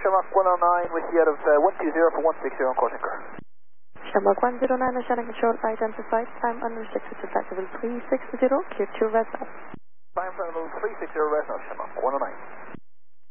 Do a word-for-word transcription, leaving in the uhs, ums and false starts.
Shamrock one oh nine with you out of uh, one two zero for one six zero on Corsica. Shamrock one zero nine, Oceanic Control, identified, time unrestricted to flight level three six zero, clear to Resnov. Time for level three six zero Resnov, Shamrock one oh nine.